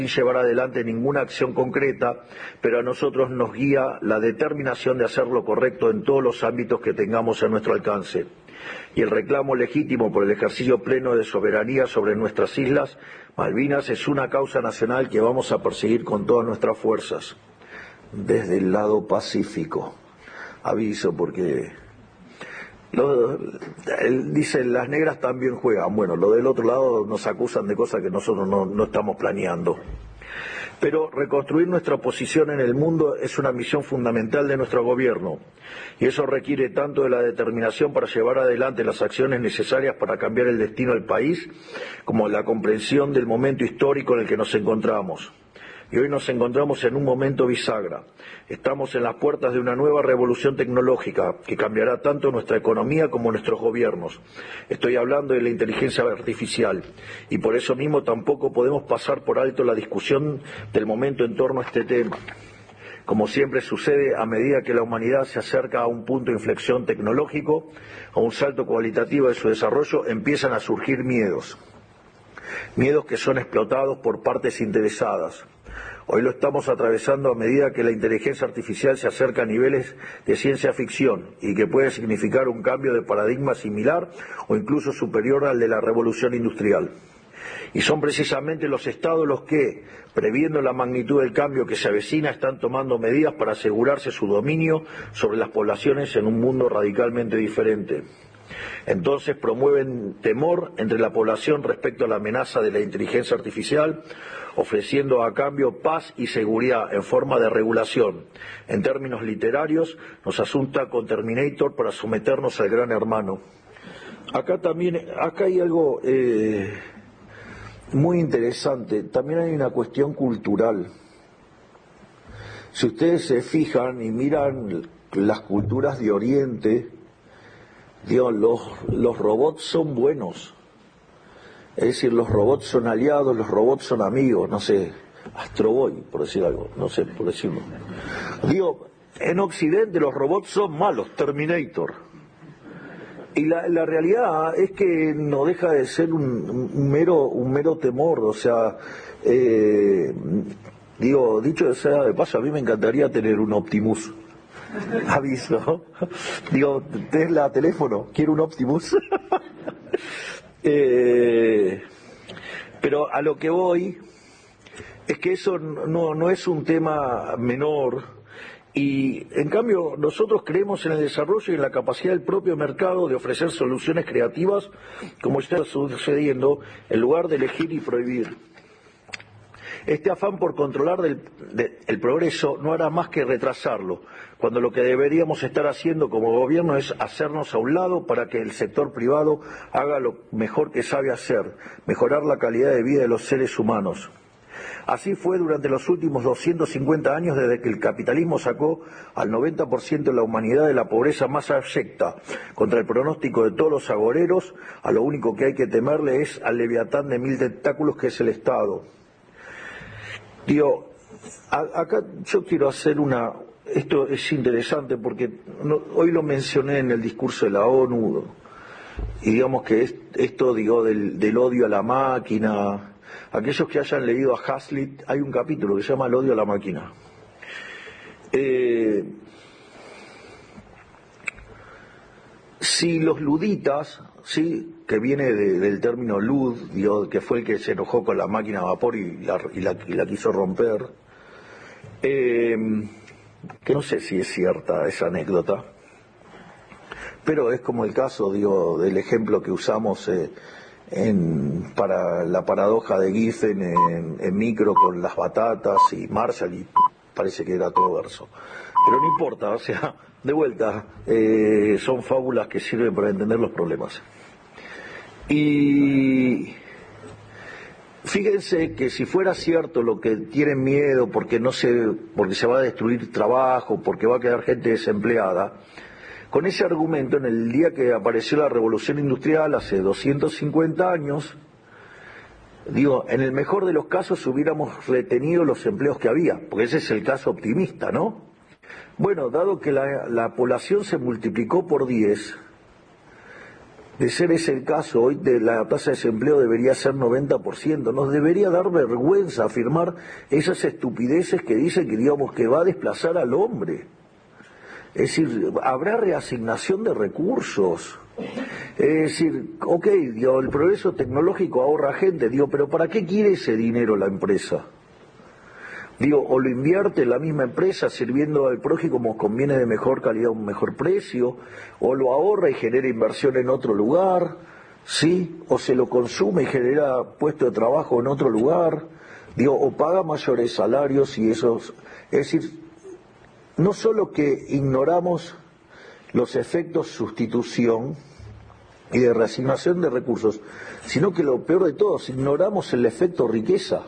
sin llevar adelante ninguna acción concreta, pero a nosotros nos guía la determinación de hacer lo correcto en todos los ámbitos que tengamos a nuestro alcance. Y el reclamo legítimo por el ejercicio pleno de soberanía sobre nuestras islas Malvinas es una causa nacional que vamos a perseguir con todas nuestras fuerzas. Desde el lado pacífico, aviso porque dicen las negras también juegan. Bueno, lo del otro lado nos acusan de cosas que nosotros no estamos planeando. Pero reconstruir nuestra posición en el mundo es una misión fundamental de nuestro gobierno, y eso requiere tanto de la determinación para llevar adelante las acciones necesarias para cambiar el destino del país, como de la comprensión del momento histórico en el que nos encontramos. Y hoy nos encontramos en un momento bisagra. Estamos en las puertas de una nueva revolución tecnológica que cambiará tanto nuestra economía como nuestros gobiernos. Estoy hablando de la inteligencia artificial y por eso mismo tampoco podemos pasar por alto la discusión del momento en torno a este tema. Como siempre sucede, a medida que la humanidad se acerca a un punto de inflexión tecnológico, a un salto cualitativo de su desarrollo, empiezan a surgir miedos. Miedos que son explotados por partes interesadas. Hoy lo estamos atravesando a medida que la inteligencia artificial se acerca a niveles de ciencia ficción y que puede significar un cambio de paradigma similar o incluso superior al de la revolución industrial. Y son precisamente los estados los que, previendo la magnitud del cambio que se avecina, están tomando medidas para asegurarse su dominio sobre las poblaciones en un mundo radicalmente diferente. Entonces promueven temor entre la población respecto a la amenaza de la inteligencia artificial, ofreciendo a cambio paz y seguridad en forma de regulación. En términos literarios, nos asunta con Terminator para someternos al gran hermano. Acá hay algo muy interesante. También hay una cuestión cultural. Si ustedes se fijan y miran las culturas de Oriente, Dios, los robots son buenos. Es decir, los robots son aliados, los robots son amigos, no sé, Astro Boy, por decir algo, no sé, por decirlo. Digo, en Occidente los robots son malos, Terminator. Y la realidad es que no deja de ser un mero temor, o sea, dicho sea de paso, a mí me encantaría tener un Optimus. Aviso. Digo, Tesla, teléfono, quiero un Optimus. Pero a lo que voy es que eso no es un tema menor, y en cambio nosotros creemos en el desarrollo y en la capacidad del propio mercado de ofrecer soluciones creativas, como está sucediendo, en lugar de elegir y prohibir. Este afán por controlar el progreso no hará más que retrasarlo, cuando lo que deberíamos estar haciendo como gobierno es hacernos a un lado para que el sector privado haga lo mejor que sabe hacer, mejorar la calidad de vida de los seres humanos. Así fue durante los últimos 250 años, desde que el capitalismo sacó al 90% de la humanidad de la pobreza más abyecta. Contra el pronóstico de todos los agoreros, a lo único que hay que temerle es al leviatán de 1000 tentáculos que es el Estado. Digo, acá yo quiero hacer esto es interesante porque hoy lo mencioné en el discurso de la ONU, y digamos que esto del odio a la máquina. Aquellos que hayan leído a Hazlitt, hay un capítulo que se llama El odio a la máquina. Si los luditas, ¿sí?, que viene del término lud, que fue el que se enojó con la máquina a vapor y la quiso romper, que no sé si es cierta esa anécdota, pero es como el caso, del ejemplo que usamos para la paradoja de Giffen en Micro con las batatas y Marshall, y parece que era todo verso. Pero no importa, o sea, de vuelta, son fábulas que sirven para entender los problemas. Y fíjense que si fuera cierto lo que tienen miedo porque se va a destruir trabajo, porque va a quedar gente desempleada, con ese argumento, en el día que apareció la revolución industrial hace 250 años, en el mejor de los casos hubiéramos retenido los empleos que había, porque ese es el caso optimista, ¿no? Bueno, dado que la población se multiplicó por 10, de ser ese el caso, hoy la tasa de desempleo debería ser 90%. Nos debería dar vergüenza afirmar esas estupideces que dicen que, digamos, que va a desplazar al hombre. Es decir, habrá reasignación de recursos. Es decir, ok, digo, el progreso tecnológico ahorra gente, digo, pero ¿para qué quiere ese dinero la empresa? Digo, o lo invierte en la misma empresa sirviendo al prójimo como conviene de mejor calidad, un mejor precio, o lo ahorra y genera inversión en otro lugar, ¿sí? O se lo consume y genera puesto de trabajo en otro lugar, digo, o paga mayores salarios y esos... Es decir, no solo que ignoramos los efectos sustitución y de reasignación de recursos, sino que lo peor de todo, ignoramos el efecto riqueza.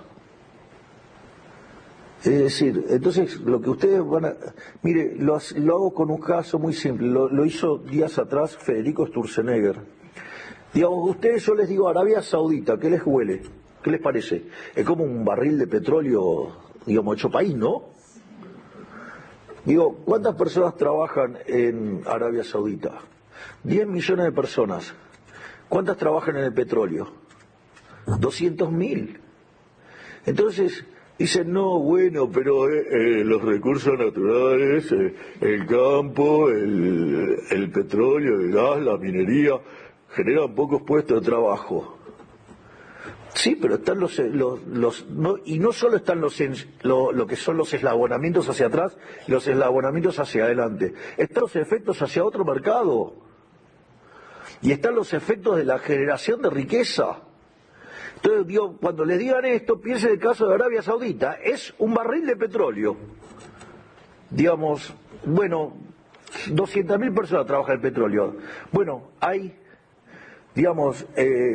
Es decir, entonces lo que ustedes van a... Mire, lo hago con un caso muy simple, lo hizo días atrás Federico Sturzenegger. Digamos, ustedes, yo les digo Arabia Saudita, ¿qué les huele? ¿Qué les parece? Es como un barril de petróleo, digamos, hecho país, ¿no? Digo, ¿cuántas personas trabajan en Arabia Saudita? 10 millones de personas. ¿Cuántas trabajan en el petróleo? 200.000. Entonces... Dicen, no, bueno, pero los recursos naturales, el campo, el petróleo, el gas, la minería, generan pocos puestos de trabajo. Sí, pero están y no solo están lo que son los eslabonamientos hacia atrás y los eslabonamientos hacia adelante. Están los efectos hacia otro mercado. Y están los efectos de la generación de riqueza. Entonces, digo, cuando les digan esto, piensen en el caso de Arabia Saudita, es un barril de petróleo. Digamos, bueno, 200.000 personas trabajan en el petróleo. Bueno, hay, digamos,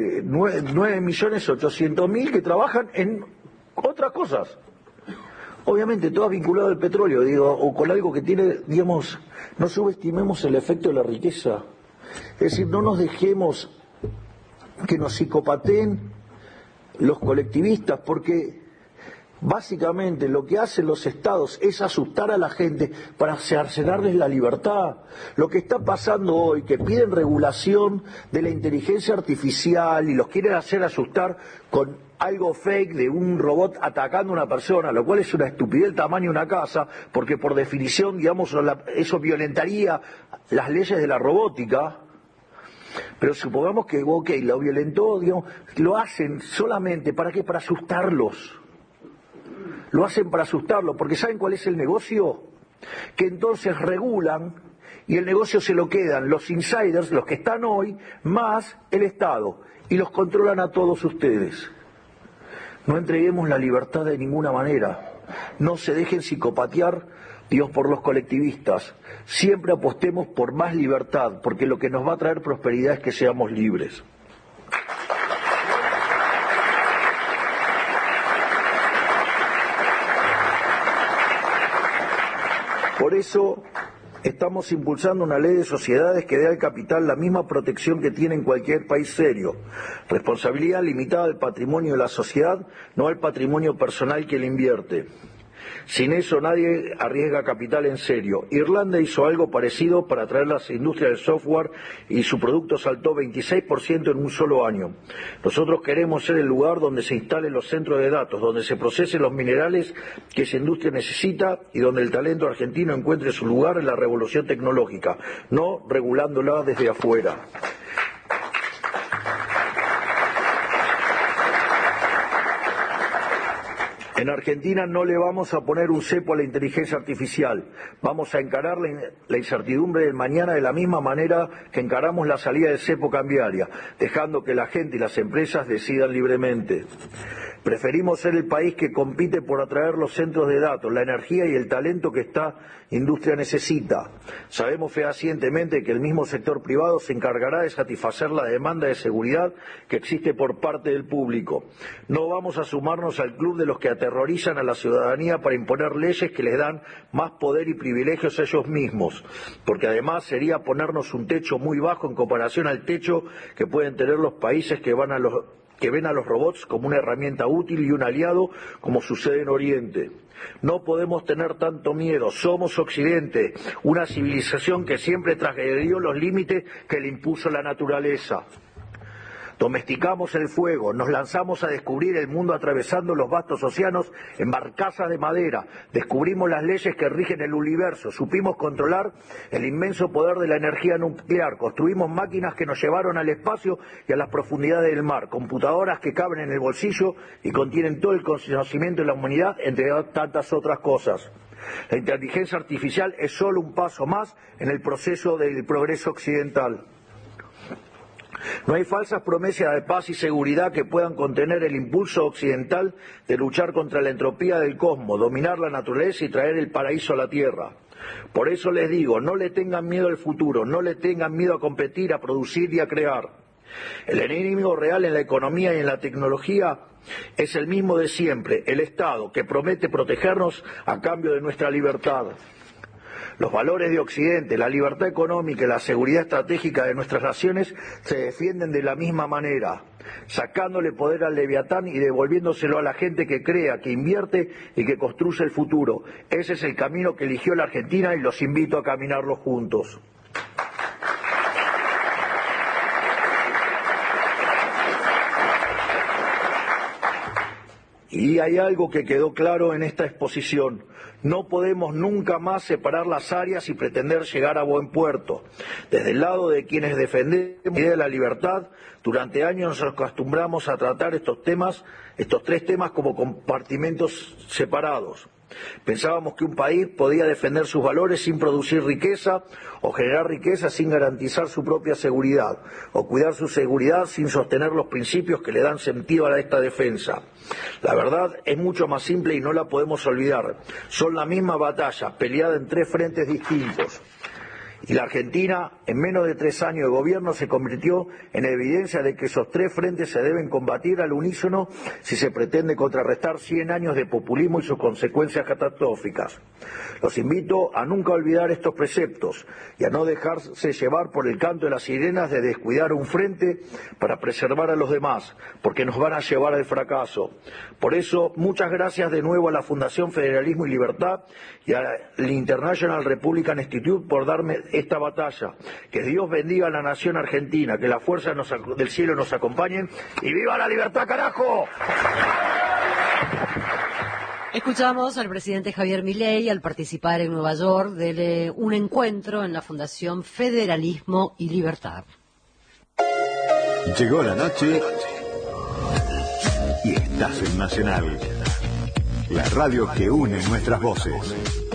9.800.000 que trabajan en otras cosas. Obviamente, todas vinculadas al petróleo, digo, o con algo que tiene, digamos, no subestimemos el efecto de la riqueza. Es decir, no nos dejemos que nos psicopateen los colectivistas, porque básicamente lo que hacen los estados es asustar a la gente para cercenarles la libertad. Lo que está pasando hoy, que piden regulación de la inteligencia artificial y los quieren hacer asustar con algo fake de un robot atacando a una persona, lo cual es una estupidez del tamaño de una casa, porque por definición, digamos, eso violentaría las leyes de la robótica. Pero supongamos que, ok, lo violentó, digamos, lo hacen solamente, ¿para qué? Para asustarlos. Lo hacen para asustarlos, porque ¿saben cuál es el negocio? Que entonces regulan y el negocio se lo quedan los insiders, los que están hoy, más el Estado, y los controlan a todos ustedes. No entreguemos la libertad de ninguna manera. No se dejen psicopatear, Dios, por los colectivistas. Siempre apostemos por más libertad, porque lo que nos va a traer prosperidad es que seamos libres. Por eso estamos impulsando una ley de sociedades que dé al capital la misma protección que tiene en cualquier país serio. Responsabilidad limitada al patrimonio de la sociedad, no al patrimonio personal que le invierte. Sin eso nadie arriesga capital en serio. Irlanda hizo algo parecido para atraer las industrias del software y su producto saltó 26% en un solo año. Nosotros queremos ser el lugar donde se instalen los centros de datos, donde se procesen los minerales que esa industria necesita y donde el talento argentino encuentre su lugar en la revolución tecnológica, no regulándola desde afuera. En Argentina no le vamos a poner un cepo a la inteligencia artificial. Vamos a encarar la incertidumbre del mañana de la misma manera que encaramos la salida del cepo cambiaria, dejando que la gente y las empresas decidan libremente. Preferimos ser el país que compite por atraer los centros de datos, la energía y el talento que esta industria necesita. Sabemos fehacientemente que el mismo sector privado se encargará de satisfacer la demanda de seguridad que existe por parte del público. No vamos a sumarnos al club de los que aterrorizan a la ciudadanía para imponer leyes que les dan más poder y privilegios a ellos mismos, porque además sería ponernos un techo muy bajo en comparación al techo que pueden tener los países que van a que ven a los robots como una herramienta útil y un aliado, como sucede en Oriente. No podemos tener tanto miedo. Somos Occidente, una civilización que siempre transgredió los límites que le impuso la naturaleza. Domesticamos el fuego, nos lanzamos a descubrir el mundo atravesando los vastos océanos en barcazas de madera, descubrimos las leyes que rigen el universo, supimos controlar el inmenso poder de la energía nuclear, construimos máquinas que nos llevaron al espacio y a las profundidades del mar, computadoras que caben en el bolsillo y contienen todo el conocimiento de la humanidad, entre tantas otras cosas. La inteligencia artificial es solo un paso más en el proceso del progreso occidental. No hay falsas promesas de paz y seguridad que puedan contener el impulso occidental de luchar contra la entropía del cosmos, dominar la naturaleza y traer el paraíso a la tierra. Por eso les digo, no le tengan miedo al futuro, no le tengan miedo a competir, a producir y a crear. El enemigo real en la economía y en la tecnología es el mismo de siempre, el Estado, que promete protegernos a cambio de nuestra libertad. Los valores de Occidente, la libertad económica y la seguridad estratégica de nuestras naciones se defienden de la misma manera, sacándole poder al Leviatán y devolviéndoselo a la gente que crea, que invierte y que construye el futuro. Ese es el camino que eligió la Argentina y los invito a caminarlo juntos. Y hay algo que quedó claro en esta exposición. No podemos nunca más separar las áreas y pretender llegar a buen puerto. Desde el lado de quienes defendemos la idea de la libertad, durante años nos acostumbramos a tratar estos tres temas como compartimentos separados. Pensábamos que un país podía defender sus valores sin producir riqueza, o generar riqueza sin garantizar su propia seguridad, o cuidar su seguridad sin sostener los principios que le dan sentido a esta defensa. La verdad es mucho más simple y no la podemos olvidar. Son la misma batalla, peleada en tres frentes distintos. Y la Argentina, en menos de 3 años de gobierno, se convirtió en evidencia de que esos tres frentes se deben combatir al unísono si se pretende contrarrestar 100 años de populismo y sus consecuencias catastróficas. Los invito a nunca olvidar estos preceptos y a no dejarse llevar por el canto de las sirenas de descuidar un frente para preservar a los demás, porque nos van a llevar al fracaso. Por eso, muchas gracias de nuevo a la Fundación Federalismo y Libertad y al International Republican Institute por darme esta batalla. Que Dios bendiga a la nación argentina, que las fuerzas del cielo nos acompañen y ¡viva la libertad, carajo! Escuchamos al presidente Javier Milei al participar en Nueva York de un encuentro en la Fundación Federalismo y Libertad. Llegó la noche y estás en Nacional, la radio que une nuestras voces.